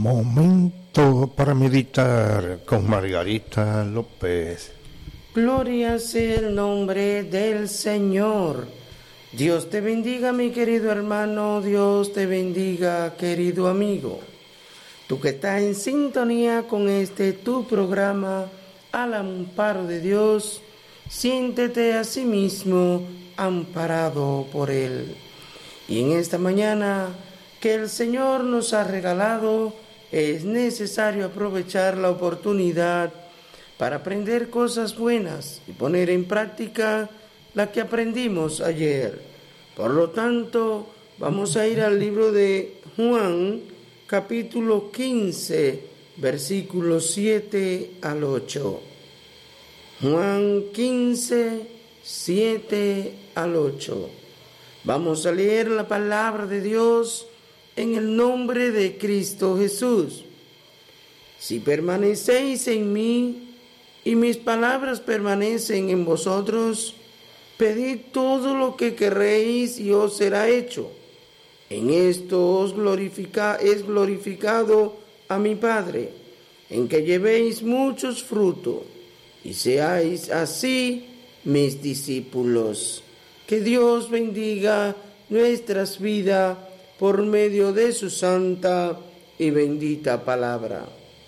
Momento para meditar con Margarita López. Gloria sea el nombre del Señor. Dios te bendiga, mi querido hermano. Dios te bendiga, querido amigo. Tú que estás en sintonía con tu programa, Al Amparo de Dios, siéntete a sí mismo amparado por Él. Y en esta mañana que el Señor nos ha regalado, es necesario aprovechar la oportunidad para aprender cosas buenas y poner en práctica la que aprendimos ayer. Por lo tanto, vamos a ir al libro de Juan, capítulo 15, versículos 7 al 8. Juan 15, 7 al 8. Vamos a leer la palabra de Dios en el nombre de Cristo Jesús. Si permanecéis en mí y mis palabras permanecen en vosotros, pedid todo lo que queréis y os será hecho. En esto es glorificado a mi Padre, en que llevéis muchos frutos y seáis así mis discípulos. Que Dios bendiga nuestras vidas por medio de su santa y bendita palabra.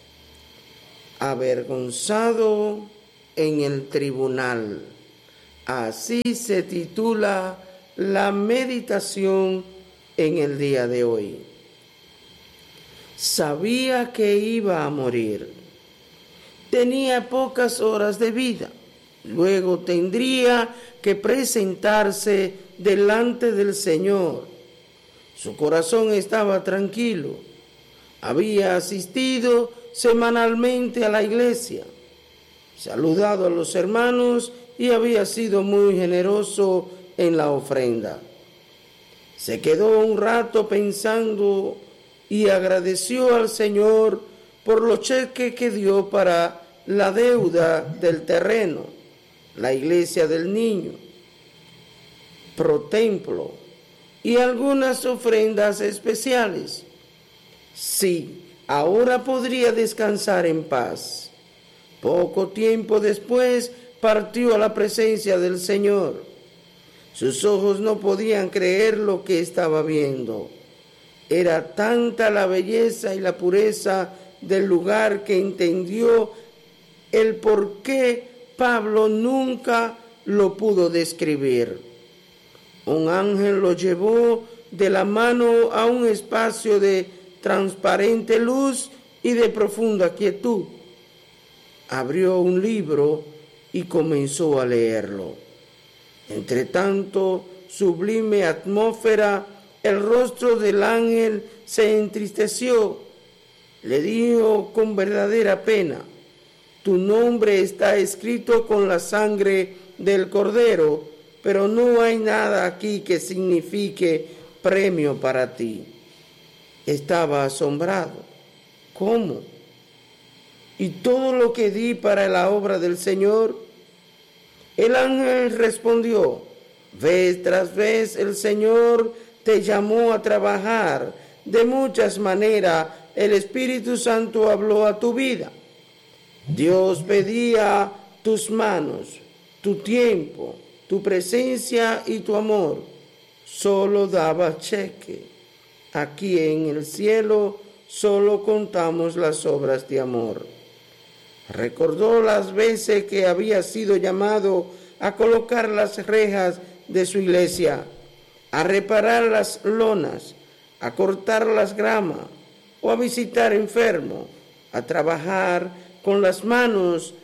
Avergonzado en el tribunal. Así se titula la meditación en el día de hoy. Sabía que iba a morir. Tenía pocas horas de vida. Luego tendría que presentarse delante del Señor. Su corazón estaba tranquilo. Había asistido semanalmente a la iglesia, saludado a los hermanos y había sido muy generoso en la ofrenda. Se quedó un rato pensando y agradeció al Señor por los cheques que dio para la deuda del terreno, la iglesia del niño, pro templo y algunas ofrendas especiales. Sí, ahora podría descansar en paz. Poco tiempo después partió a la presencia del Señor. Sus ojos no podían creer lo que estaba viendo. Era tanta la belleza y la pureza del lugar que entendió el por qué Pablo nunca lo pudo describir. Un ángel lo llevó de la mano a un espacio de transparente luz y de profunda quietud. Abrió un libro y comenzó a leerlo. Entre tanto sublime atmósfera, el rostro del ángel se entristeció. Le dijo con verdadera pena: tu nombre está escrito con la sangre del Cordero, pero no hay nada aquí que signifique premio para ti. Estaba asombrado. ¿Cómo? ¿Y todo lo que di para la obra del Señor? El ángel respondió: vez tras vez el Señor te llamó a trabajar. De muchas maneras el Espíritu Santo habló a tu vida. Dios pedía tus manos, tu tiempo, tu presencia y tu amor. Solo daba cheque. Aquí en el cielo solo contamos las obras de amor. Recordó las veces que había sido llamado a colocar las rejas de su iglesia, a reparar las lonas, a cortar las gramas o a visitar enfermos, a trabajar con las manos,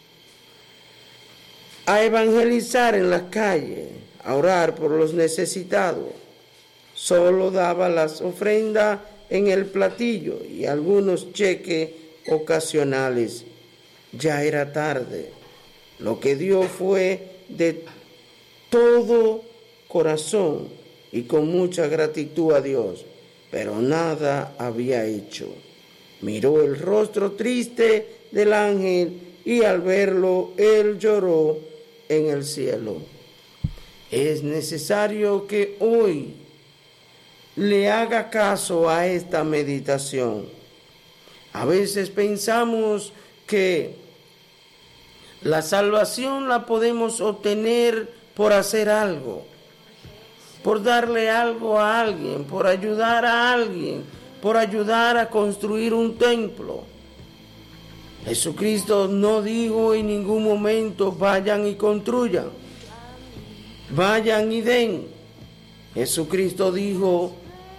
a evangelizar en la calle, a orar por los necesitados. Solo daba las ofrendas en el platillo y algunos cheques ocasionales. Ya era tarde. Lo que dio fue de todo corazón y con mucha gratitud a Dios, pero nada había hecho. Miró el rostro triste del ángel y al verlo él lloró en el cielo. Es necesario que hoy le haga caso a esta meditación. A veces pensamos que la salvación la podemos obtener por hacer algo, por darle algo a alguien, por ayudar a alguien, por ayudar a construir un templo. Jesucristo no dijo en ningún momento vayan y construyan, vayan y den. Jesucristo dijo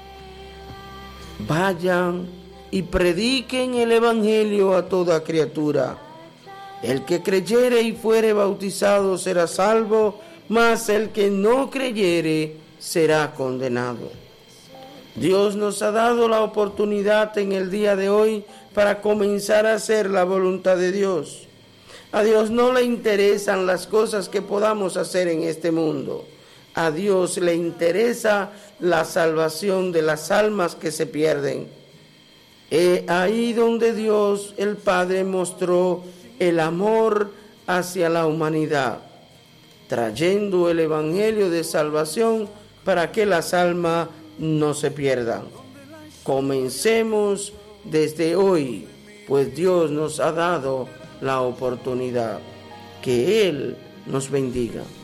vayan y prediquen el evangelio a toda criatura. El que creyere y fuere bautizado será salvo, mas el que no creyere será condenado. Dios nos ha dado la oportunidad en el día de hoy para comenzar a hacer la voluntad de Dios. A Dios no le interesan las cosas que podamos hacer en este mundo. A Dios le interesa la salvación de las almas que se pierden. Ahí donde Dios, el Padre, mostró el amor hacia la humanidad, trayendo el evangelio de salvación para que las almas no se pierdan. Comencemos desde hoy, pues Dios nos ha dado la oportunidad. Que Él nos bendiga.